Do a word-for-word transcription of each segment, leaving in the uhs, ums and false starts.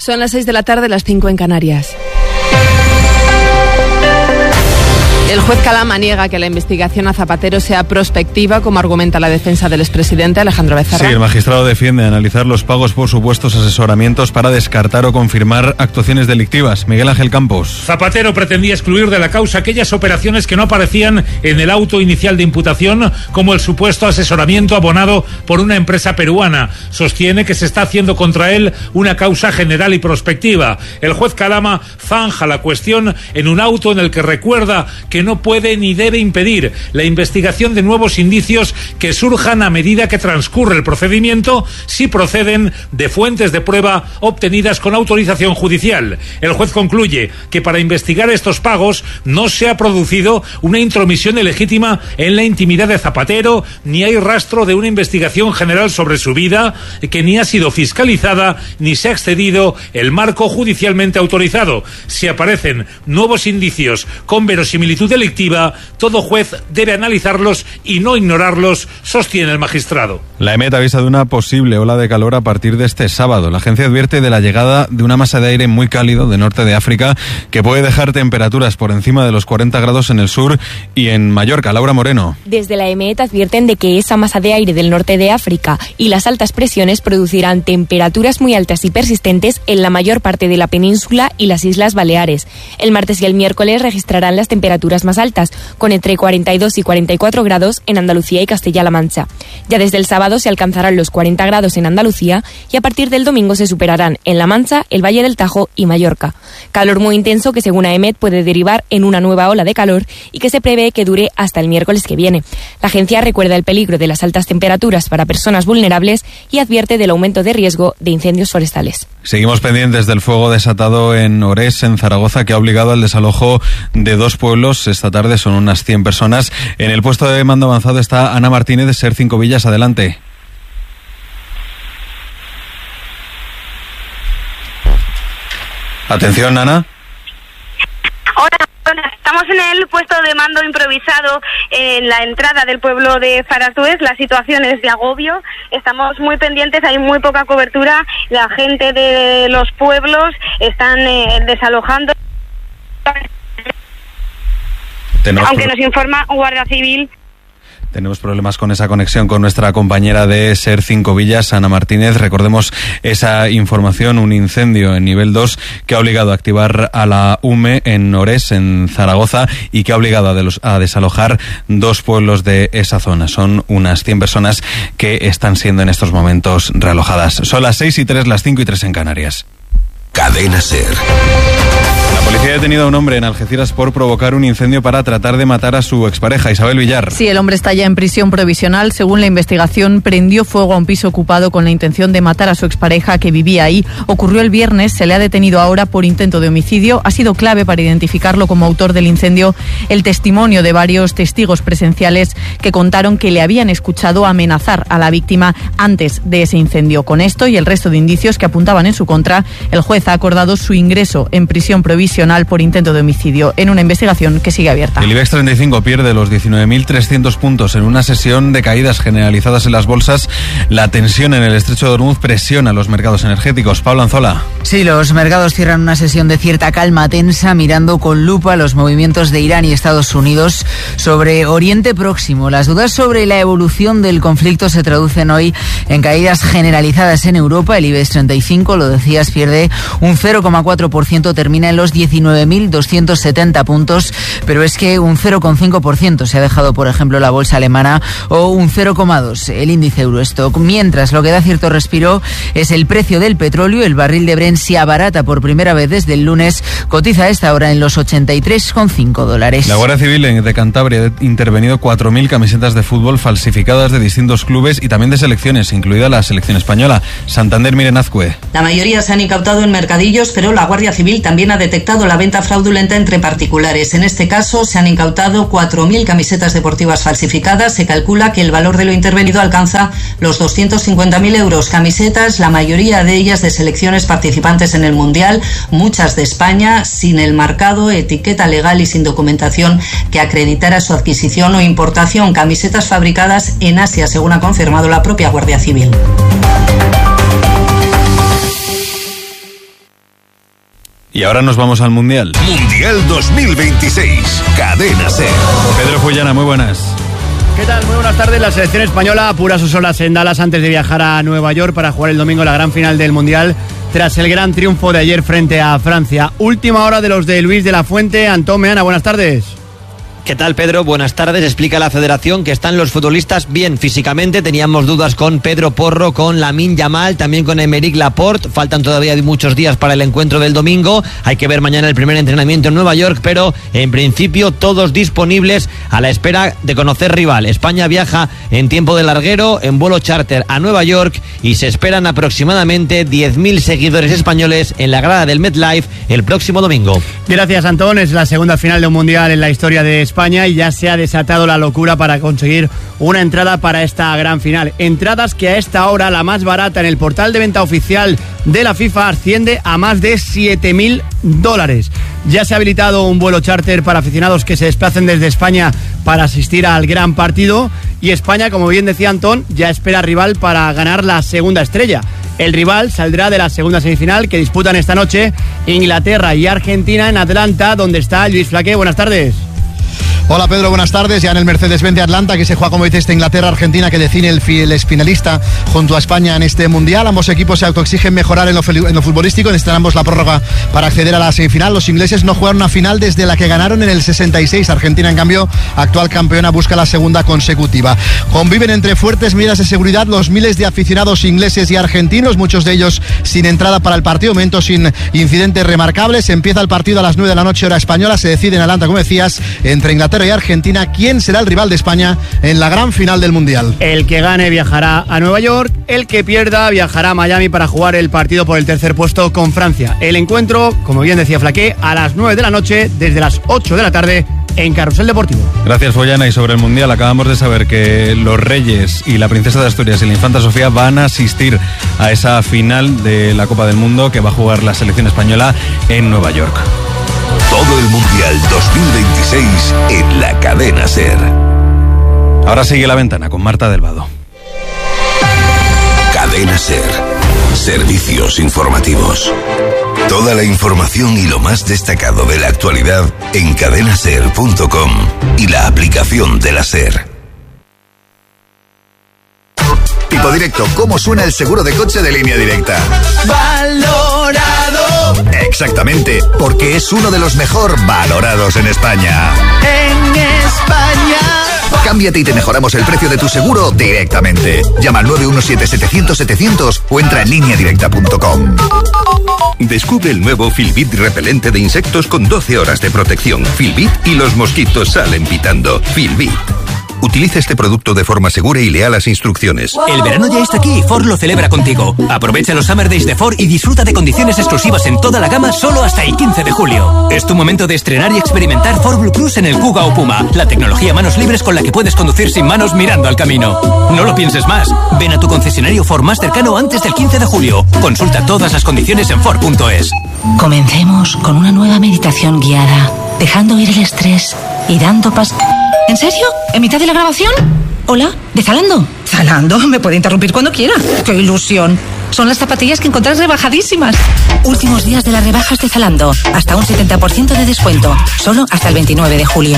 Son las seis de la tarde, las cinco en Canarias. El juez Calama niega que la investigación a Zapatero sea prospectiva, como argumenta la defensa del expresidente Alejandro Becerra. Sí, el magistrado defiende analizar los pagos por supuestos asesoramientos para descartar o confirmar actuaciones delictivas. Miguel Ángel Campos. Zapatero pretendía excluir de la causa aquellas operaciones que no aparecían en el auto inicial de imputación, como el supuesto asesoramiento abonado por una empresa peruana. Sostiene que se está haciendo contra él una causa general y prospectiva. El juez Calama zanja la cuestión en un auto en el que recuerda que no puede ni debe impedir la investigación de nuevos indicios que surjan a medida que transcurre el procedimiento, si proceden de fuentes de prueba obtenidas con autorización judicial. El juez concluye que para investigar estos pagos no se ha producido una intromisión ilegítima en la intimidad de Zapatero, ni hay rastro de una investigación general sobre su vida, que ni ha sido fiscalizada ni se ha excedido el marco judicialmente autorizado. Si aparecen nuevos indicios con verosimilitud delictiva, todo juez debe analizarlos y no ignorarlos, sostiene el magistrado. La EMET avisa de una posible ola de calor a partir de este sábado. La agencia advierte de la llegada de una masa de aire muy cálido de norte de África que puede dejar temperaturas por encima de los cuarenta grados en el sur y en Mallorca. Laura Moreno. Desde la EMET advierten de que esa masa de aire del norte de África y las altas presiones producirán temperaturas muy altas y persistentes en la mayor parte de la península y las Islas Baleares. El martes y el miércoles registrarán las temperaturas más altas, con entre cuarenta y dos y cuarenta y cuatro grados en Andalucía y Castilla-La Mancha. Ya desde el sábado se alcanzarán los cuarenta grados en Andalucía y a partir del domingo se superarán en La Mancha, el Valle del Tajo y Mallorca. Calor muy intenso que según A E M E T puede derivar en una nueva ola de calor y que se prevé que dure hasta el miércoles que viene. La agencia recuerda el peligro de las altas temperaturas para personas vulnerables y advierte del aumento de riesgo de incendios forestales. Seguimos pendientes del fuego desatado en Orés, en Zaragoza, que ha obligado al desalojo de dos pueblos. Esta tarde son unas cien personas. En el puesto de mando avanzado está Ana Martínez de SER Cinco Villas. Adelante. Atención, Ana. Hola, estamos en el puesto de mando improvisado en la entrada del pueblo de Zaratúes. La situación es de agobio, estamos muy pendientes, hay muy poca cobertura, la gente de los pueblos están eh, desalojando. Tenemos Aunque nos informa Guardia Civil. Tenemos problemas con esa conexión con nuestra compañera de SER Cinco Villas, Ana Martínez. Recordemos esa información, un incendio en nivel dos que ha obligado a activar a la U M E en Orés, en Zaragoza, y que ha obligado a, de los, a desalojar dos pueblos de esa zona. Son unas cien personas que están siendo en estos momentos realojadas. Son las seis y tres, las cinco y tres en Canarias. Cadena SER. La policía ha detenido a un hombre en Algeciras por provocar un incendio para tratar de matar a su expareja. Isabel Villar. Sí, el hombre está ya en prisión provisional. Según la investigación, prendió fuego a un piso ocupado con la intención de matar a su expareja que vivía ahí. Ocurrió el viernes, se le ha detenido ahora por intento de homicidio. Ha sido clave para identificarlo como autor del incendio el testimonio de varios testigos presenciales que contaron que le habían escuchado amenazar a la víctima antes de ese incendio. Con esto y el resto de indicios que apuntaban en su contra, el juez ha acordado su ingreso en prisión provisional por intento de homicidio en una investigación que sigue abierta. El IBEX treinta y cinco pierde los diecinueve mil trescientos puntos en una sesión de caídas generalizadas en las bolsas. La tensión en el estrecho de Hormuz presiona los mercados energéticos. Pablo Anzola. Sí, los mercados cierran una sesión de cierta calma tensa, mirando con lupa los movimientos de Irán y Estados Unidos sobre Oriente Próximo. Las dudas sobre la evolución del conflicto se traducen hoy en caídas generalizadas en Europa. El IBEX treinta y cinco, lo decías, pierde un cero coma cuatro por ciento, termina en los diecinueve mil doscientos setenta puntos, pero es que un cero coma cinco por ciento se ha dejado, por ejemplo, la bolsa alemana, o un cero coma dos por ciento el índice Eurostock. Mientras, lo que da cierto respiro es el precio del petróleo. El barril de Brent se abarata por primera vez desde el lunes, cotiza a esta hora en los ochenta y tres coma cinco dólares. La Guardia Civil de Cantabria ha intervenido cuatro mil camisetas de fútbol falsificadas de distintos clubes y también de selecciones, incluida la selección española. Santander, Miren Azcue. La mayoría se han incautado en mercadillos, pero la Guardia Civil también ha detectado la venta fraudulenta entre particulares. En este caso se han incautado cuatro mil camisetas deportivas falsificadas. Se calcula que el valor de lo intervenido alcanza los doscientos cincuenta mil euros. Camisetas, la mayoría de ellas de selecciones participantes en el Mundial, muchas de España, sin el marcado, etiqueta legal y sin documentación que acreditara su adquisición o importación. Camisetas fabricadas en Asia, según ha confirmado la propia Guardia Civil. Y ahora nos vamos al Mundial. Mundial dos mil veintiséis, Cadena SER. Pedro Fullana, muy buenas. ¿Qué tal? Muy buenas tardes. La selección española apura sus horas en Dallas antes de viajar a Nueva York para jugar el domingo la gran final del Mundial tras el gran triunfo de ayer frente a Francia. Última hora de los de Luis de la Fuente. Antón Meana, buenas tardes. ¿Qué tal, Pedro? Buenas tardes. Explica la federación que están los futbolistas bien físicamente. Teníamos dudas con Pedro Porro, con Lamine Yamal, también con Aymeric Laporte. Faltan todavía muchos días para el encuentro del domingo. Hay que ver mañana el primer entrenamiento en Nueva York, pero en principio todos disponibles a la espera de conocer rival. España viaja en tiempo de larguero, en vuelo charter a Nueva York, y se esperan aproximadamente diez mil seguidores españoles en la grada del MetLife el próximo domingo. Gracias, Antón. Es la segunda final de un Mundial en la historia de España. España y ya se ha desatado la locura para conseguir una entrada para esta gran final. Entradas que a esta hora la más barata en el portal de venta oficial de la FIFA asciende a más de siete mil dólares. Ya se ha habilitado un vuelo charter para aficionados que se desplacen desde España para asistir al gran partido, y España, como bien decía Antón, ya espera rival para ganar la segunda estrella. El rival saldrá de la segunda semifinal que disputan esta noche Inglaterra y Argentina en Atlanta, donde está Luis Flaqué. Buenas tardes. Hola Pedro, buenas tardes. Ya en el Mercedes-Benz de Atlanta, que se juega, como dice, esta Inglaterra-Argentina, que define el, el finalista junto a España en este Mundial. Ambos equipos se autoexigen mejorar en lo, en lo futbolístico. Necesitan ambos la prórroga para acceder a la semifinal. Los ingleses no juegan una final desde la que ganaron en el sesenta y seis. Argentina, en cambio, actual campeona, busca la segunda consecutiva. Conviven entre fuertes medidas de seguridad los miles de aficionados ingleses y argentinos, muchos de ellos sin entrada para el partido, momentos sin incidentes remarcables. Empieza el partido a las nueve de la noche, hora española. Se decide en Atlanta, como decías, entre Inglaterra y Argentina, quién será el rival de España en la gran final del Mundial. El que gane viajará a Nueva York, el que pierda viajará a Miami para jugar el partido por el tercer puesto con Francia. El encuentro, como bien decía Flaqué, a las nueve de la noche, desde las ocho de la tarde, en Carrusel Deportivo. Gracias, Follana. Y sobre el Mundial, acabamos de saber que los Reyes y la Princesa de Asturias y la Infanta Sofía van a asistir a esa final de la Copa del Mundo que va a jugar la selección española en Nueva York. Todo el Mundial dos mil veintiséis en la Cadena SER. Ahora sigue La Ventana con Marta del Vado. Cadena SER. Servicios informativos. Toda la información y lo más destacado de la actualidad en cadena ser punto com y la aplicación de la SER. Tipo Directo, ¿cómo suena el seguro de coche de Línea Directa? Valorado. Exactamente, porque es uno de los mejor valorados en España. En España. Cámbiate y te mejoramos el precio de tu seguro directamente. Llama al nueve uno siete, setecientos, setecientos o entra en línea directa punto com. Descubre el nuevo Filbit repelente de insectos con doce horas de protección. Filbit y los mosquitos salen pitando. Filbit. Utiliza este producto de forma segura y lea las instrucciones. El verano ya está aquí y Ford lo celebra contigo. Aprovecha los Summer Days de Ford y disfruta de condiciones exclusivas en toda la gama solo hasta el quince de julio. Es tu momento de estrenar y experimentar Ford Blue Cruise en el Kuga o Puma, la tecnología manos libres con la que puedes conducir sin manos mirando al camino. No lo pienses más. Ven a tu concesionario Ford más cercano antes del quince de julio. Consulta todas las condiciones en Ford punto es. Comencemos con una nueva meditación guiada, dejando ir el estrés y dando pas... ¿En serio? ¿En mitad de la grabación? Hola, ¿de Zalando? Zalando, me puede interrumpir cuando quiera. ¡Qué ilusión! Son las zapatillas que encontrás rebajadísimas. Últimos días de las rebajas de Zalando. Hasta un setenta por ciento de descuento. Solo hasta el veintinueve de julio.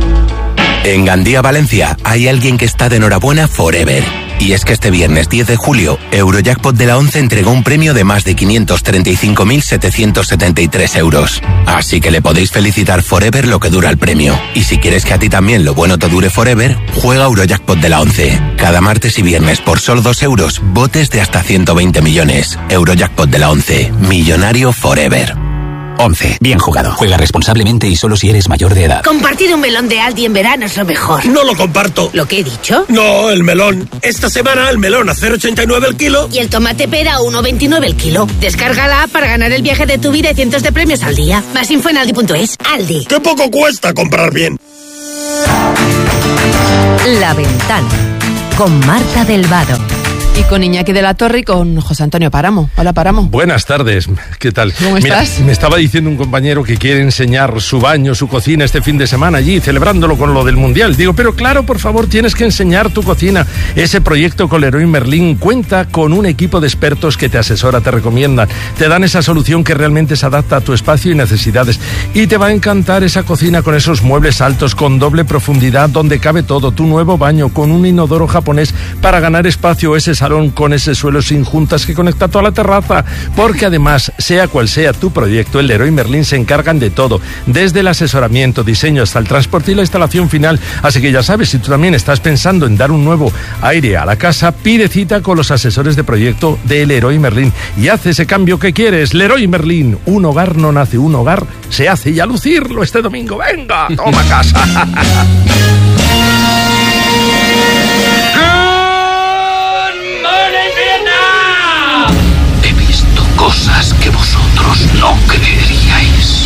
En Gandía, Valencia, hay alguien que está de enhorabuena forever. Y es que este viernes diez de julio, Eurojackpot de la once entregó un premio de más de quinientos treinta y cinco mil setecientos setenta y tres euros. Así que le podéis felicitar forever lo que dura el premio. Y si quieres que a ti también lo bueno te dure forever, juega Eurojackpot de la once. Cada martes y viernes por solo dos euros, botes de hasta ciento veinte millones. Eurojackpot de la once. Millonario forever. once. Bien jugado. Juega responsablemente y solo si eres mayor de edad. Compartir un melón de Aldi en verano es lo mejor. No lo comparto. ¿Lo que he dicho? No, el melón. Esta semana el melón a cero coma ochenta y nueve el kilo. Y el tomate pera a uno coma veintinueve el kilo. Descarga la app para ganar el viaje de tu vida y cientos de premios al día. Más info en aldi punto es. Aldi. ¡Qué poco cuesta comprar bien! La Ventana con Marta del Vado. Y con Iñaki de la Torre y con José Antonio Páramo. Hola, Páramo. Buenas tardes, ¿qué tal? ¿Cómo Mira, estás? me estaba diciendo un compañero que quiere enseñar su baño, su cocina este fin de semana allí, celebrándolo con lo del Mundial. Digo, pero claro, por favor, tienes que enseñar tu cocina. Ese proyecto con Leroy Merlin cuenta con un equipo de expertos que te asesora, te recomiendan, te dan esa solución que realmente se adapta a tu espacio y necesidades. Y te va a encantar esa cocina con esos muebles altos, con doble profundidad, donde cabe todo, tu nuevo baño, con un inodoro japonés para ganar espacio, ese salón con ese suelo sin juntas que conecta toda la terraza. Porque además, sea cual sea tu proyecto, el Leroy Merlin se encargan de todo, desde el asesoramiento, diseño hasta el transporte y la instalación final. Así que ya sabes, si tú también estás pensando en dar un nuevo aire a la casa, pide cita con los asesores de proyecto de Leroy Merlin y haz ese cambio que quieres. Leroy Merlin, un hogar no nace, un hogar se hace, y a lucirlo este domingo. ¡Venga, toma casa! He visto cosas que vosotros no creeríais.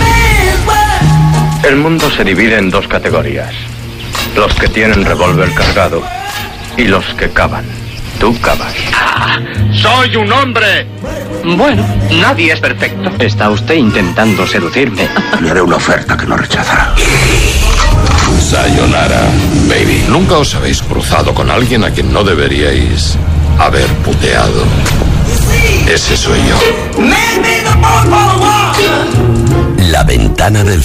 El mundo se divide en dos categorías: los que tienen revólver cargado y los que cavan. Tú cavas. Ah, ¡soy un hombre! Bueno, nadie es perfecto. ¿Está usted intentando seducirme? Le haré una oferta que no rechazará. Sayonara, baby. ¿Nunca os habéis cruzado con alguien a quien no deberíais haber puteado? Ese soy yo. La ventana del